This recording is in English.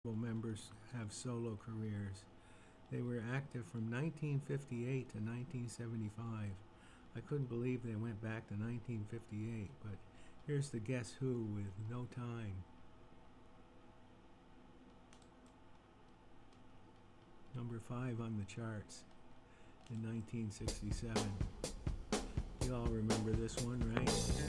members have solo careers. They were active from 1958 to 1975. I couldn't believe they went back to 1958, but here's the Guess Who with No Time. Number 5 on the charts in 1967. You all remember this one, right?